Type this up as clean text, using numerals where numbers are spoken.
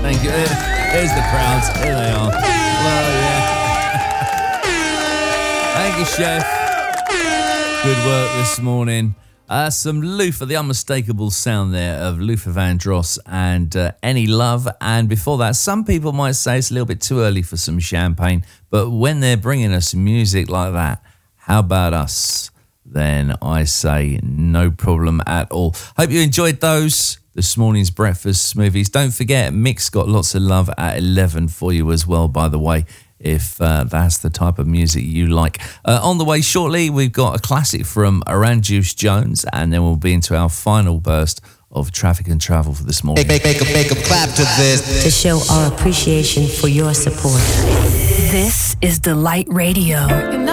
Thank you. Here's the crowds. Here they are. Well, yeah. Thank you, Chef. Good work this morning. Some Luther, the unmistakable sound there of Luther Vandross and Any Love. And before that, some people might say it's a little bit too early for some champagne, but when they're bringing us music like that, how about us? Then I say no problem at all. Hope you enjoyed those. This morning's breakfast smoothies. Don't forget, Mick's got lots of love at 11 for you as well, by the way, if that's the type of music you like. On the way shortly, we've got a classic from Oranjuice Jones, and then we'll be into our final burst of Traffic and Travel for this morning. Make a clap to this. To show our appreciation for your support. This is Delight Radio.